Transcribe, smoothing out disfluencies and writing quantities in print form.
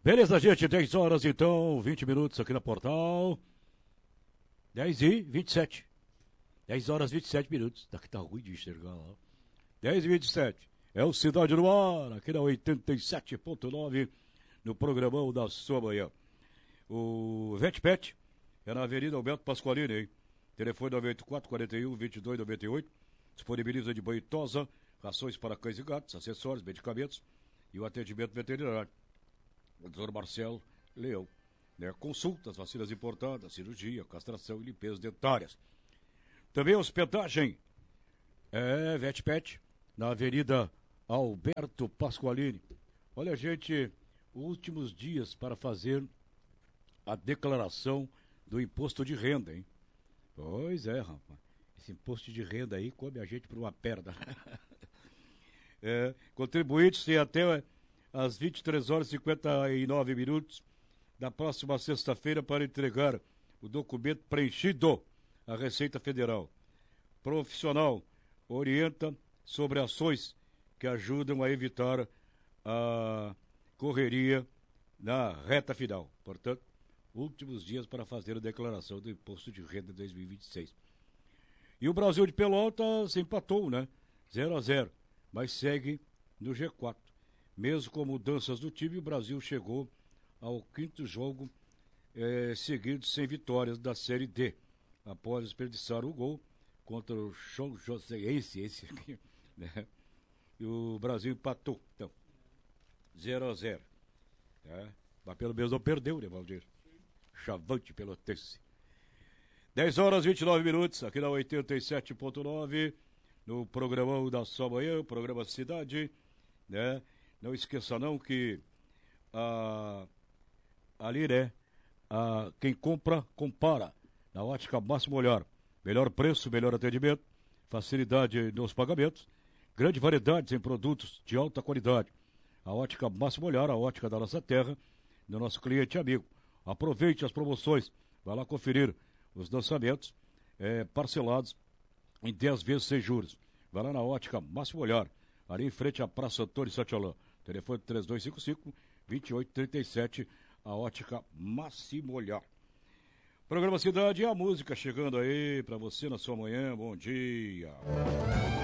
Beleza, gente, 10 horas então, 20 minutos aqui na Portal. 10h27. 10 horas 27 minutos. Daqui tá ruim de enxergar lá. 10h27. É o Cidade no Ar, aqui na 87.9, no programão da sua manhã. O Vetpet é na Avenida Alberto Pasqualini, hein? Telefone 9441-2298. Disponibiliza de banho e tosa, rações para cães e gatos, acessórios, medicamentos e o atendimento veterinário. O Dr. Marcelo Leão. Né? Consultas, vacinas importadas, cirurgia, castração e limpeza dentárias. Também hospedagem. Vetpet, na Avenida Alberto Pasqualini. Olha, gente, últimos dias para fazer a declaração do imposto de renda, hein? Pois é, rapaz. Esse imposto de renda aí come a gente por uma perna. Contribuintes têm até às 23 horas e 59 minutos da próxima sexta-feira para entregar o documento preenchido à Receita Federal. Profissional orienta sobre ações que ajudam a evitar a correria na reta final. Portanto, últimos dias para fazer a declaração do Imposto de Renda 2026. E o Brasil de Pelotas empatou, né? 0-0, mas segue no G4. Mesmo com mudanças do time, o Brasil chegou ao quinto jogo seguido sem vitórias da Série D, após desperdiçar o gol contra o São José, esse aqui, né? E o Brasil empatou, então, 0-0. Né? Mas pelo menos não perdeu, né, Valdir? Chavante pelotense. 10 horas e 29 minutos, aqui na 87.9, no programão da sua manhã, programa Cidade, né? Não esqueça não que ali, né, quem compra, compara. Na Ótica Máximo Olhar. Melhor preço, melhor atendimento, facilidade nos pagamentos, grande variedade em produtos de alta qualidade. A Ótica Máximo Olhar, a ótica da nossa terra, do nosso cliente amigo. Aproveite as promoções, vai lá conferir os lançamentos parcelados em 10 vezes sem juros. Vai lá na Ótica Máximo Olhar, ali em frente à Praça Antônio Santiolã. Telefone 3255-2837, a Ótica Máximo Olhar. Programa Cidade e a música chegando aí pra você na sua manhã. Bom dia.